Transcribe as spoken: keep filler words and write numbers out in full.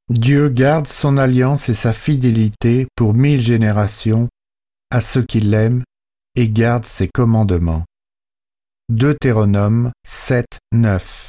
Dieu garde son alliance et sa fidélité pour mille générations à ceux qui l'aiment et gardent ses commandements. Deutéronome sept, neuf.